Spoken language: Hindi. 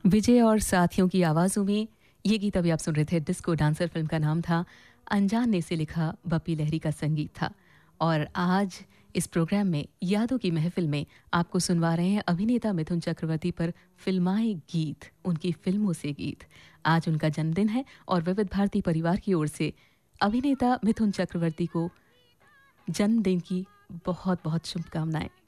विजय और साथियों की आवाज़ों में ये गीत अभी आप सुन रहे थे। डिस्को डांसर फिल्म का नाम था। अनजान ने से लिखा बप्पी लहरी का संगीत था। और आज इस प्रोग्राम में यादों की महफिल में आपको सुनवा रहे हैं अभिनेता मिथुन चक्रवर्ती पर फिल्माए गीत, उनकी फिल्मों से गीत। आज उनका जन्मदिन है और विविध भारती परिवार की ओर से अभिनेता मिथुन चक्रवर्ती को जन्मदिन की बहुत बहुत शुभकामनाएं।